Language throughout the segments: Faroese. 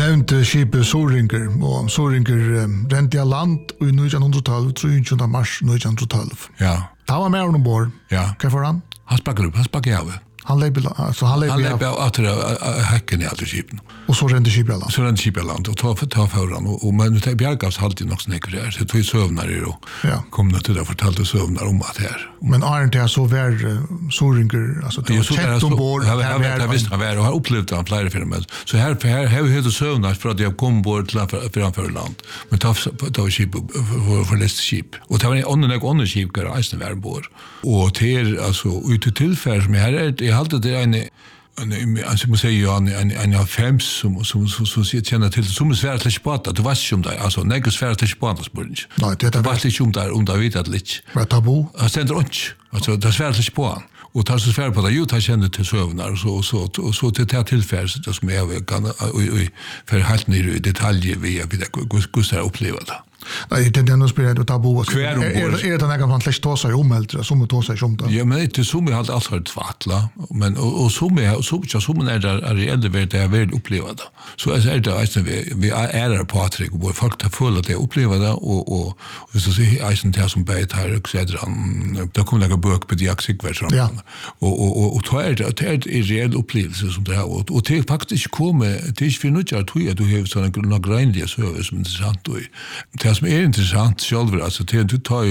nevnte skipet Sorinker, og Sorinker rente av land i 1912, 23. mars 1912. Ja. Da var med ombord. Ja. Hva får han? Han sparker av. Han lever av at hekken i alle skipen. Og så rente skipet av land. Så rente skipet av land, og ta foran. Men det bjergavs alltid nok snekker her. Så tog søvnar her, og kom nå til å fortalte søvnar om at her. Men Arne til så var Sorinker, altså det var kjent ombord. Det visste han var, og har opplevd han flere filmer. Så her har vi høyt søvnar for at jeg kom bort til framfør land. Men ta var skipet for lest skip. Og det var en ånden skip, der eisen var ombord. Og til, altså, ut til tilfell som her jeg halte det alltså måste säga en fems som känner till som svär till sport du vet inte om det alltså nägg svär till sport spurning. Nej, det är vet inte om det vet att lite. Vad tabu? Alltså det svär till sport. Och tar så svär på det ju tar känner till sövnar och så till det tillfälle det som jag kan för helt ner i detaljer vi hur uppleva det. Nej, det är nog spelat tabu. Är det något man släkt tåsa omhält som tåsa som det. Ja, men det som jag har alltid tvattla, men och som är där reellt värde jag vill uppleva det. Så är det alltså vi är Patrik och folk tar full att det uppleva det och så ser isen där som bait här och så där då kommer några bok på diaxikversion. Och då är det är reell upplevelse som det här och det faktiskt kommer det för nu jag tror du har såna gränliga service som intressant och det som är intressant själv alltså det du tar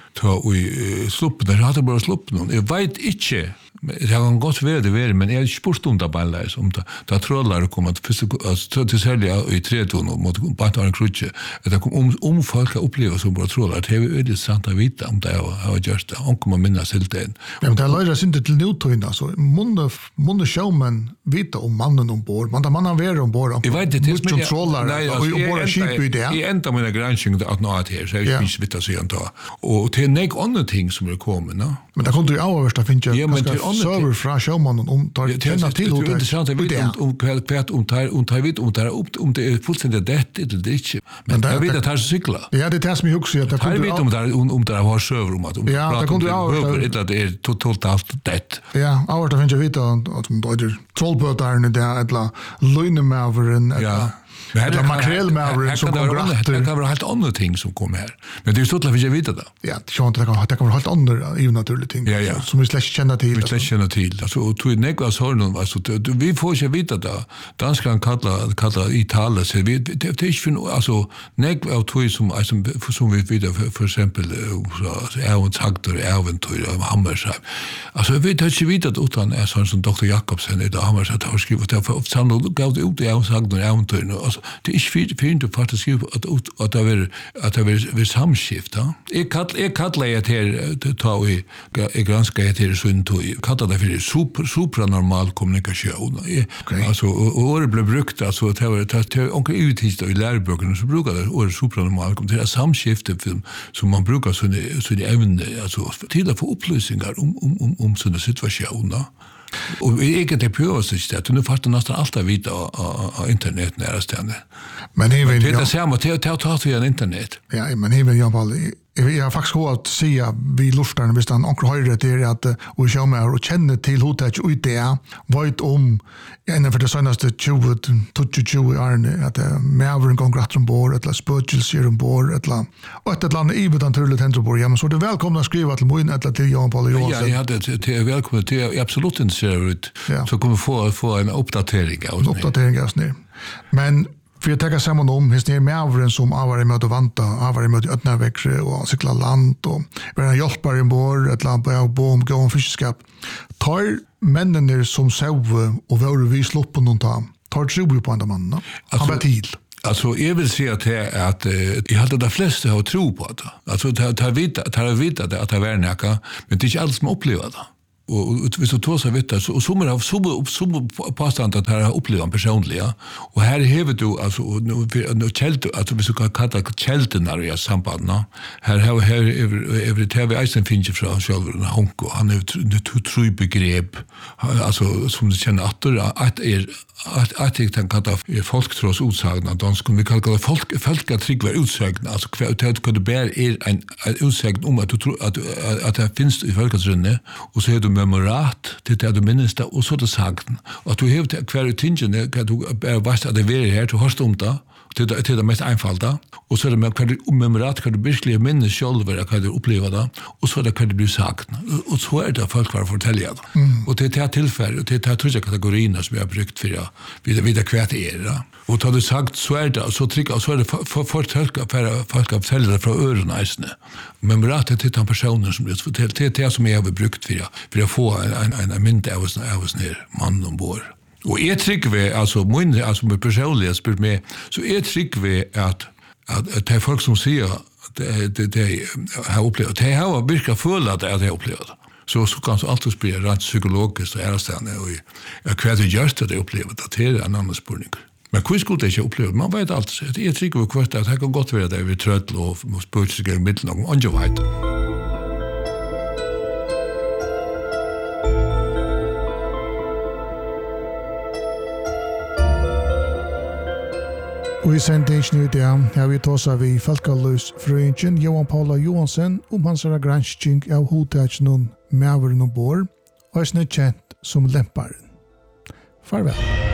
i slupp där hade bara slupp någon jag vet inte det har gått det men jag spurt om det bara som det trollar kommer att först till sälja i 3 ton mot Bantan Krutche det kom folk uppleva som bara trollar det är det sant att veta om det har just det om kommer minnas helt det men det lägger inte till nutön alltså månde showman vita om mannen ombord man mannen är ombord jag vet det är trollar och bara skip i det i ända med granskning att nå att här så jag finns vita sig inte och det är nek andra ting som är kommer no men det kunde ju översta finns ju server från showmannen om tar tjäna till och det är intressant att veta om det är fullständigt det är inte men jag vet att det är cykla ja det är som jag också att det kunde om det har server om att ja det kunde det är totalt allt det ja allt det finns ju vita att de då trollbötarna där eller lönemaveren eller det makrellmaveren som kommer rätt. Det kan vara helt andra ting som kommer här. Men det är så att vi vet det. Ja, det kan vara helt andra ju naturligt ting som vi släkt känna till. Vi släkt känna till. Alltså och tog negvas hörnon alltså vi får ju veta det. Danskan kallar Italien så vi det är inte alltså negv av tog som vi vet för exempel så äventyr äventyr Hammersheim. Alltså vi vet inte vita det utan är sån som Dr. Jakobsen i Hammersheim har skrivit det för sannoligt gav det ut äventyr alltså det är fint att faktiskt skriva att det är samskifta. Jag kallar det här ta i granska det här så inte kallar det för supranormal kommunikation. Alltså ordet blev brukt alltså det var onkel uttist i läroböckerna så brukar det ordet supranormal kom till samskifte som man brukar så det även alltså till att få upplysningar om sådana situationer. Och jag det pås inte att nu fast nästan allt vita på internet nära stände. Men det vill jag säga att det tar till internet. Ja, men det vill jag bara jag har faktiskt hört säga vi lustar visst han onkel höjde det att och jag med och känner till hotet ut där vet om en för det senaste 20 år att mer en gång rätt ombord eller spökelse ombord eller och ett land i utan naturligt hentroborg ja men så det välkomna skriva till Moin eller till Jan Paul Johansson. Ja, det är välkomna till absolut inte ser ut så kommer få en uppdatering av snö. Men för att ta samman om hur det med som var med att vanta, var med att öppna växer och cykla land och vara hjälpare ombord, ett lampa och bom gå om fiskeskap. Tar männen som sov och var vi slopp på någon tar tro på andra mannen. Han var till. Alltså jag vill säga att jag hade de flesta har tro på det. Alltså tar vita att det var näka, men det är inte alls som upplever det. Och hvis du tar så vet det så som av som påstånd att här uppleva personliga och här häver du alltså nu kält alltså vi ska kalla kälten när jag sambandna här över TV isen finns ju från själva Honko han är tror begrepp alltså som du känner att jag tänker att folktros utsagna då skulle vi kalla folkatrygg utsagna alltså kvalitet kunde bära en utsagn om att du tror att det finns i folkatrunne och så är du memorat til det du minnes det, og så det sagten. Og at du hever hver tingene, at du bare veist at det er her, du hørst om det, til det mest einfalda, og så er det med hva du memorat, hva du virkelig minnes selv, hva du opplever det, og så er det hva du blir sagt. Og så er det folk var fortelle det. Og til det tilfelle, og til det tror jeg kategoriene som vi har brukt for å vite hva det er. Og til det sagt, så er det, og så er det folk har fortelle det fra ørene eisene. Memorat er til den personen som blir fortalt, til det som jeg har brukt for å få en mynd av oss nere, mannen ombord. Og jeg trykker ved, altså med personlighet spurt meg, så jeg trykker ved at det er folk som sier at de har opplevd, de har virkelig følt at de har opplevd. Så kan det alltid bli rent psykologisk og ærestående, og hva det gjør til de opplevd, at det er en annen spørning. Men hva skulle det ikke opplevd? Man vet alltid, jeg trykker ved kvart at det kan godt være at vi trøtt og spørt seg i midten av andre veit. Og i sendingen i dag har vi tåsa vi Falkaløs frøyingen Johan Paula Johansen hans gransking av hovedtagen Mæveren og Bår, og er kjent som Lemparen. Farvel.